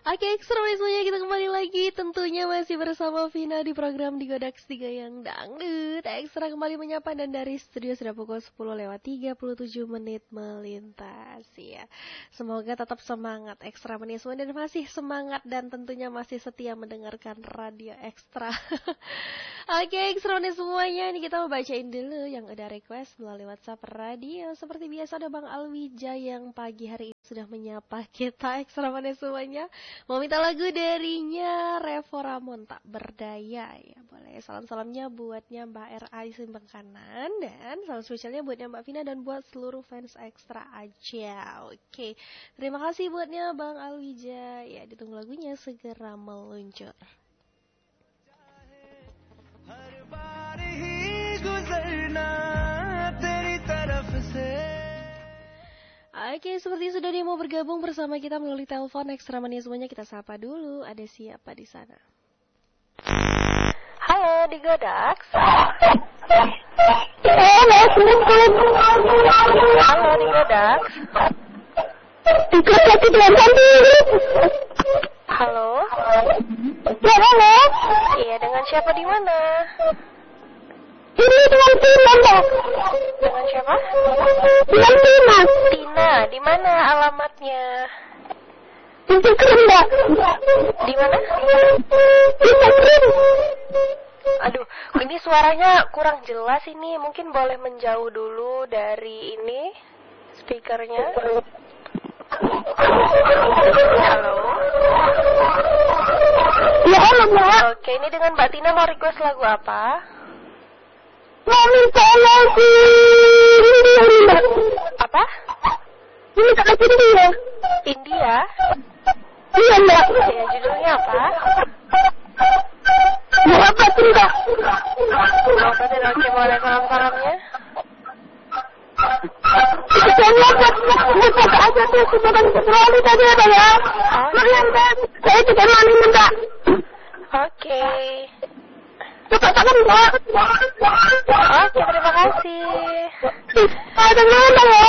Oke, semuanya kita kembali lagi. Tentunya masih bersama Vina di program Digodax 3 yang dangdut. Ekstra kembali menyapa dan dari studio sudah pukul 10:37 melintas ya. Semoga tetap semangat Ekstra Maniswa dan masih semangat dan tentunya masih setia mendengarkan Radio Ekstra. Oke, Ekstra Manis semuanya, ini kita mau bacain dulu yang udah request melalui WhatsApp radio. Seperti biasa ada Bang Alwija yang pagi hari ini sudah menyapa kita Ekstra Manis semuanya. Mau minta lagu darinya Revo Ramon Tak Berdaya ya. Boleh salam-salamnya buatnya Mbak R.A. di Simbang Kanan. Dan salam spesialnya buatnya Mbak Vina dan buat seluruh fans Ekstra aja. Oke, terima kasih buatnya Bang Alwija. Ya, ditunggu lagunya segera meluncur. Oke, seperti sudah dia mau bergabung bersama kita melalui telepon Ekstra Mania semuanya, kita sapa dulu. Ada siapa di sana? Halo, di Godax. Halo, di Godax. Halo. Ya, halo. Iya, dengan siapa di mana? Ini dengan Tina, Mbak. Dengan siapa? Dengan Tina. Tina, di mana alamatnya? Di Krim, Mbak. Di mana? Di Krim. Aduh, ini suaranya kurang jelas ini. Mungkin boleh menjauh dulu dari ini speakernya. Halo. Ya, halo, Mbak. Oke, ini dengan Mbak Tina mau request lagu apa? Mau minta lagu India, Mbak. Apa? Minta lagu India. India? Iya, Mbak. Ya, judulnya apa? Muhammad, Mbak. Oke, boleh salam-salamnya? Saya buat aja tuh sebagai kecuali tadi ada ya. Marian, Mbak. Saya juga mau minta. Oke. Coba tangan, Mbak. Oke, terima kasih. Ada mana ya?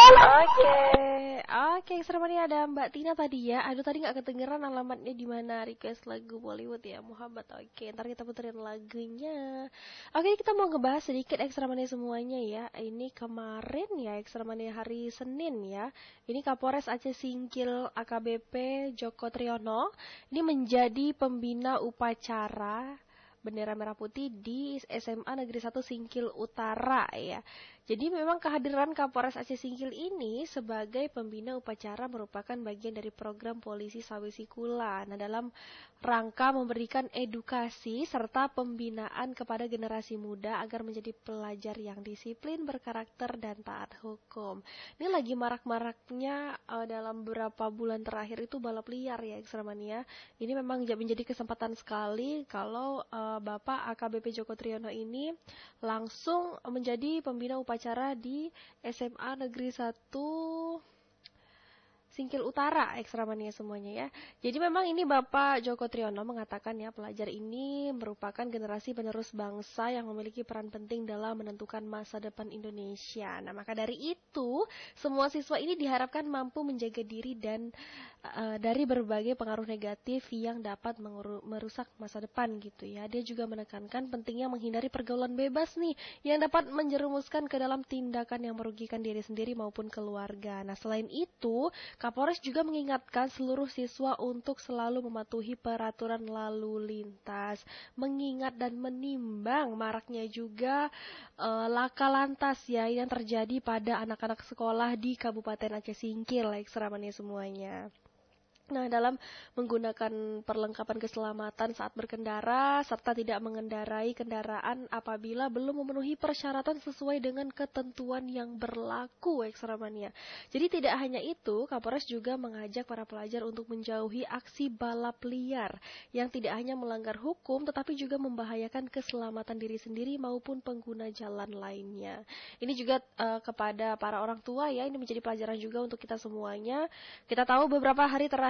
Oke, seremoni ada Mbak Tina tadi ya. Aduh, tadi nggak kedengeran alamatnya di mana request lagu Bollywood ya, Muhammad. Oke, ntar kita puterin lagunya. Oke, kita mau ngebahas sedikit Ekstra Mania semuanya ya. Ini kemarin ya Ekstra Mania hari Senin ya. Ini Kapolres Aceh Singkil AKBP Joko Triyono ini menjadi pembina upacara bendera merah putih di SMA Negeri 1 Singkil Utara ya. Jadi memang kehadiran Kapolres Aceh Singkil ini sebagai pembina upacara merupakan bagian dari program Polisi Sulawesi Kula. Nah, dalam rangka memberikan edukasi serta pembinaan kepada generasi muda agar menjadi pelajar yang disiplin, berkarakter, dan taat hukum. Ini lagi marak-maraknya dalam beberapa bulan terakhir itu balap liar ya, Ekstra Mania. Ini memang menjadi kesempatan sekali kalau Bapak AKBP Joko Triyono ini langsung menjadi pembina upacara di SMA Negeri 1 Singkil Utara, Ekstra Mania semuanya ya. Jadi memang ini Bapak Joko Triyono mengatakan ya, pelajar ini merupakan generasi penerus bangsa yang memiliki peran penting dalam menentukan masa depan Indonesia. Nah, maka dari itu, semua siswa ini diharapkan mampu menjaga diri dan dari berbagai pengaruh negatif yang dapat merusak masa depan gitu ya. Dia juga menekankan pentingnya menghindari pergaulan bebas nih yang dapat menjerumuskan ke dalam tindakan yang merugikan diri sendiri maupun keluarga. Nah, selain itu, Kapolres juga mengingatkan seluruh siswa untuk selalu mematuhi peraturan lalu lintas, mengingat dan menimbang maraknya juga laka lantas ya yang terjadi pada anak-anak sekolah di Kabupaten Aceh Singkil, Ekstra Mania semuanya. Nah, dalam menggunakan perlengkapan keselamatan saat berkendara, serta tidak mengendarai kendaraan apabila belum memenuhi persyaratan sesuai dengan ketentuan yang berlaku, Ekstra Mania. Jadi tidak hanya itu, Kapolres juga mengajak para pelajar untuk menjauhi aksi balap liar yang tidak hanya melanggar hukum, tetapi juga membahayakan keselamatan diri sendiri maupun pengguna jalan lainnya. Ini juga kepada para orang tua ya, ini menjadi pelajaran juga untuk kita semuanya. Kita tahu beberapa hari terakhir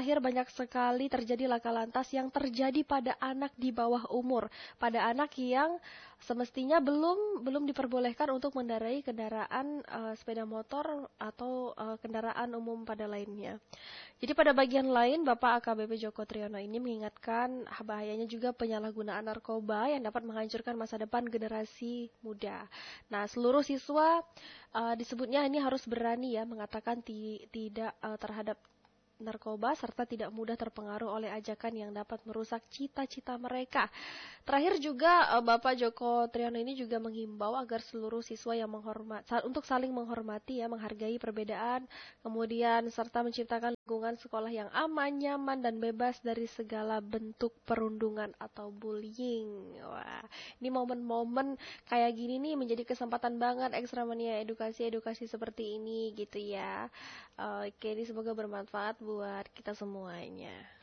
terakhir banyak sekali terjadi laka lantas yang terjadi pada anak di bawah umur, pada anak yang semestinya belum diperbolehkan untuk mengendarai kendaraan sepeda motor atau kendaraan umum pada lainnya. Jadi pada bagian lain, Bapak AKBP Joko Triyono ini mengingatkan bahayanya juga penyalahgunaan narkoba yang dapat menghancurkan masa depan generasi muda. Nah, seluruh siswa disebutnya ini harus berani ya mengatakan tidak terhadap narkoba serta tidak mudah terpengaruh oleh ajakan yang dapat merusak cita-cita mereka. Terakhir juga Bapak Joko Triyono ini juga menghimbau agar seluruh siswa yang untuk saling menghormati ya, menghargai perbedaan, kemudian serta menciptakan lingkungan sekolah yang aman, nyaman dan bebas dari segala bentuk perundungan atau bullying. Wah, ini momen-momen kayak gini nih menjadi kesempatan banget Ekstramania edukasi seperti ini gitu ya. Oke, ini semoga bermanfaat buat kita semuanya.